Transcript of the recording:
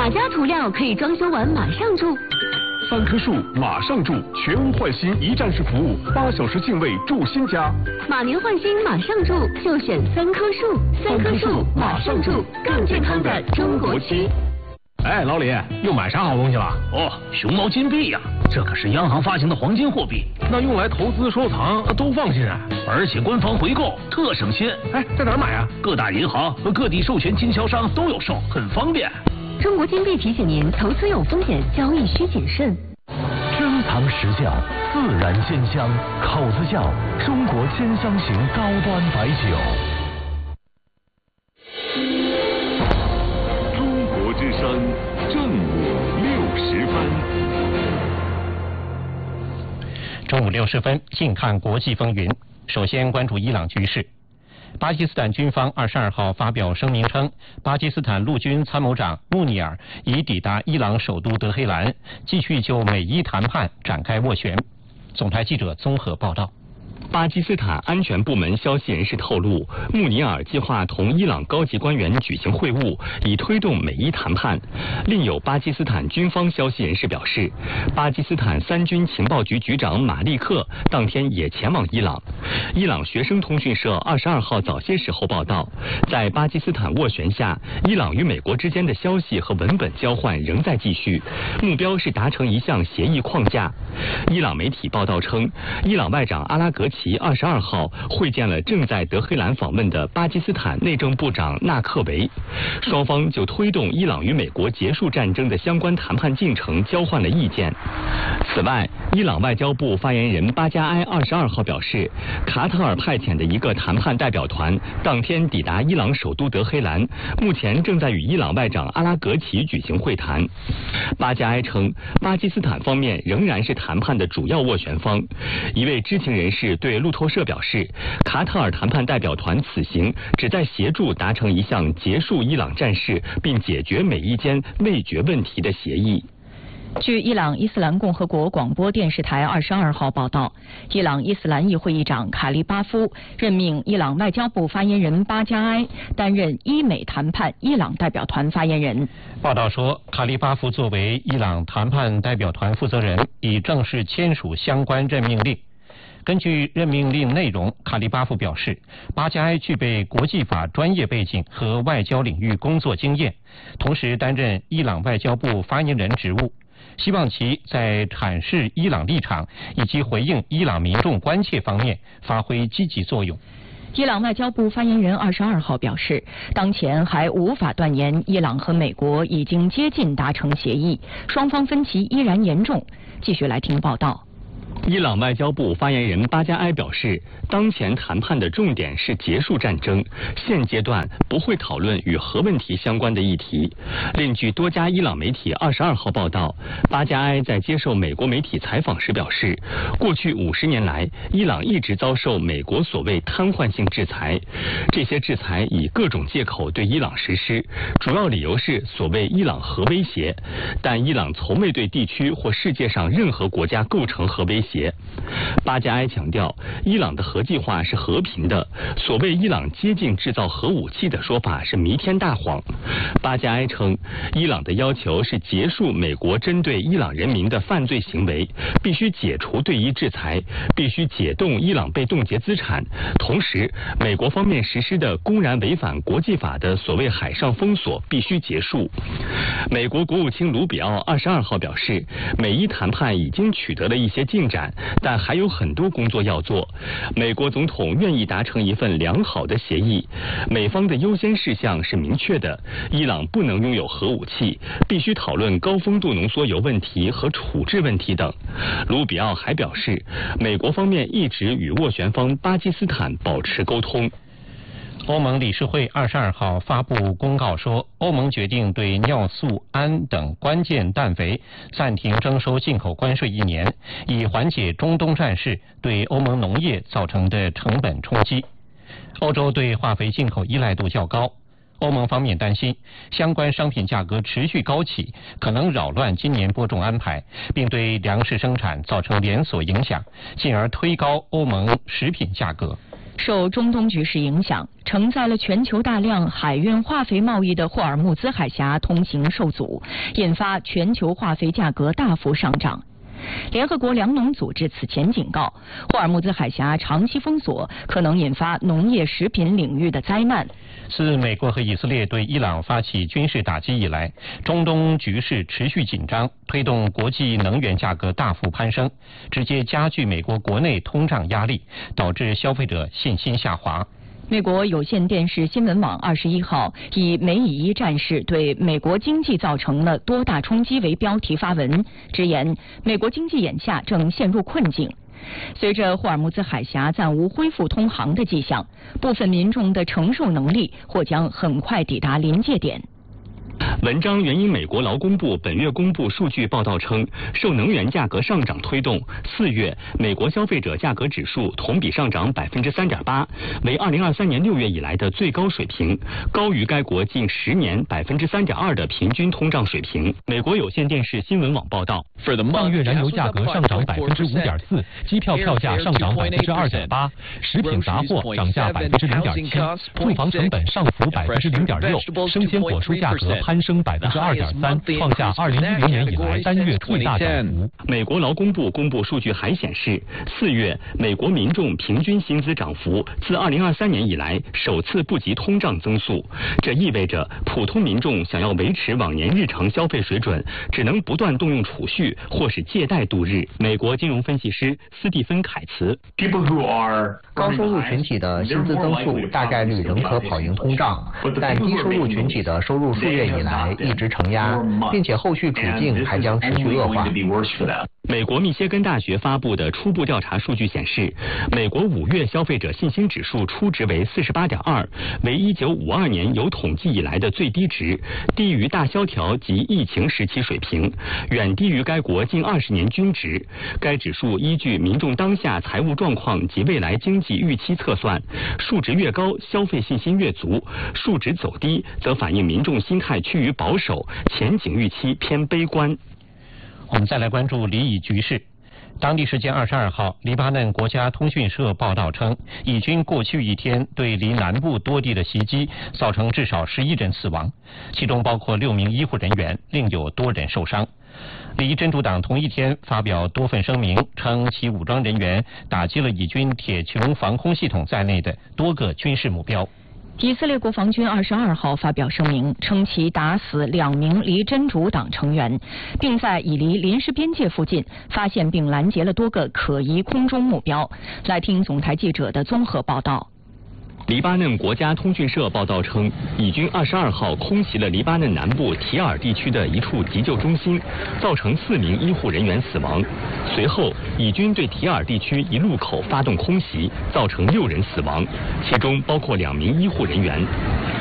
哪家涂料可以装修完马上住 ？3棵树马上住，全屋换新一站式服务，8小时净位住新家。 马年换新马上住，就选3棵树。3棵树马上住，更健康的中国区。 哎，老李，又买啥好东西了？ 哦，熊猫金币呀，这可是央行发行的黄金货币， 那用来投资收藏都放心啊， 而且官方回购特省心。 哎，在哪儿买啊？ 各大银行和各地授权经销商都有售，很方便。 中国金币提醒您，投资有风险，交易需谨慎。 珍藏实窖，自然鲜香，口子窖，中国鲜香型高端白酒。 中国之声正午60分。 中午60分，近看国际风云。首先关注伊朗局势。巴基斯坦军方22号发表声明称，巴基斯坦陆军参谋长穆尼尔已抵达伊朗首都德黑兰，继续就美伊谈判展开斡旋。总台记者综合报道。 巴基斯坦安全部门消息人士透露，穆尼尔计划同伊朗高级官员举行会晤，以推动美伊谈判。另有巴基斯坦军方消息人士表示，巴基斯坦3军情报局局长马利克当天也前往伊朗。伊朗学生通讯社22号早些时候报道，在巴基斯坦斡旋下，伊朗与美国之间的消息和文本交换仍在继续，目标是达成一项协议框架。伊朗媒体报道称，伊朗外长阿拉格齐22号会见了正在德黑兰访问的巴基斯坦内政部长纳克维，双方就推动伊朗与美国结束战争的相关谈判进程交换了意见。此外，伊朗外交部发言人巴加埃22号表示，卡塔尔派遣的一个谈判代表团当天抵达伊朗首都德黑兰，目前正在与伊朗外长阿拉格齐举行会谈。巴加埃称，巴基斯坦方面仍然是谈判的主要斡旋方。一位知情人士对路透社表示，卡塔尔谈判代表团此行旨在协助达成一项结束伊朗战事并解决美伊间未决问题的协议。 据伊朗伊斯兰共和国广播电视台22号报道，伊朗伊斯兰议会议长卡利巴夫任命伊朗外交部发言人巴加埃担任伊美谈判伊朗代表团发言人。 报道说，卡利巴夫作为伊朗谈判代表团负责人，已正式签署相关任命令。根据任命令内容，卡利巴夫表示，巴加埃具备国际法专业背景和外交领域工作经验，同时担任伊朗外交部发言人职务，希望其在阐释伊朗立场以及回应伊朗民众关切方面发挥积极作用。 伊朗外交部发言人22号表示，当前还无法断言伊朗和美国已经接近达成协议，双方分歧依然严重。继续来听报道。 伊朗外交部发言人巴加埃表示，当前谈判的重点是结束战争，现阶段不会讨论与核问题相关的议题。另据多家伊朗媒体22号报道，巴加埃在接受美国媒体采访时表示，过去50年来，伊朗一直遭受美国所谓瘫痪性制裁，这些制裁以各种借口对伊朗实施，主要理由是所谓伊朗核威胁，但伊朗从未对地区或世界上任何国家构成核威胁。巴加埃强调，伊朗的核计划是和平的，所谓伊朗接近制造核武器的说法是弥天大谎。巴加埃称，伊朗的要求是结束美国针对伊朗人民的犯罪行为，必须解除对伊制裁，必须解冻伊朗被冻结资产，同时美国方面实施的公然违反国际法的所谓海上封锁必须结束。美国国务卿卢比奥22号表示，美伊谈判已经取得了一些进展，但还有很多工作要做。美国总统愿意达成一份良好的协议，美方的优先事项是明确的，伊朗不能拥有核武器，必须讨论高丰度浓缩铀问题和处置问题等。卢比奥还表示，美国方面一直与斡旋方巴基斯坦保持沟通。 欧盟理事会22号发布公告说，欧盟决定对尿素铵等关键氮肥暂停征收进口关税1年，以缓解中东战事对欧盟农业造成的成本冲击。欧洲对化肥进口依赖度较高，欧盟方面担心相关商品价格持续高企，可能扰乱今年播种安排，并对粮食生产造成连锁影响，进而推高欧盟食品价格。 受中东局势影响，承载了全球大量海运化肥贸易的霍尔木兹海峡通行受阻，引发全球化肥价格大幅上涨。联合国粮农组织此前警告，霍尔木兹海峡长期封锁可能引发农业食品领域的灾难。 自美国和以色列对伊朗发起军事打击以来，中东局势持续紧张，推动国际能源价格大幅攀升，直接加剧美国国内通胀压力，导致消费者信心下滑。 美国有线电视新闻网21号以美以伊战事对美国经济造成了多大冲击为标题发文，直言美国经济眼下正陷入困境。随着霍尔木兹海峡暂无恢复通航的迹象，部分民众的承受能力或将很快抵达临界点。 文章援引美国劳工部本月公布数据报道称，受能源价格上涨推动，4月美国消费者价格指数同比上涨3.8%，为2023年6月以来的最高水平，高于该国近10年3.2%的平均通胀水平。美国有线电视新闻网报道， 上月燃油价格上涨5.4%，机票票价上涨2.8%，食品杂货涨价0.7%，住房成本上浮0.6%，生鲜果蔬价格攀升2.3%，创下2010年以来单月最大涨幅。 美国劳工部公布数据还显示，4月美国民众平均薪资涨幅自2023年以来首次不及通胀增速，这意味着普通民众想要维持往年日常消费水准，只能不断动用储蓄或是借贷度日。美国金融分析师斯蒂芬·凯茨， 高收入群体的薪资增速大概率仍可跑赢通胀，但低收入群体的收入数月以来一直承压，并且后续处境还将持续恶化。 美国密歇根大学发布的初步调查数据显示，美国5月消费者信心指数初值为48.2，为1952年有统计以来的最低值，低于大萧条及疫情时期水平，远低于该国近20年均值。该指数依据民众当下财务状况及未来经济预期测算，数值越高，消费信心越足；数值走低，则反映民众心态趋于保守，前景预期偏悲观。 我们再来关注黎以局势。当地时间22号，黎巴嫩国家通讯社报道称，以军过去一天对黎南部多地的袭击，造成至少11人死亡，其中包括6名医护人员，另有多人受伤。黎真主党同一天发表多份声明，称其武装人员打击了以军铁穹防空系统在内的多个军事目标。 以色列国防军22号发表声明，称其打死2名黎真主党成员，并在以黎临时边界附近发现并拦截了多个可疑空中目标。来听总台记者的综合报道。 黎巴嫩国家通讯社报道称，以军22号空袭了黎巴嫩南部提尔地区的一处急救中心，造成4名医护人员死亡。随后，以军对提尔地区一路口发动空袭，造成6人死亡，其中包括2名医护人员。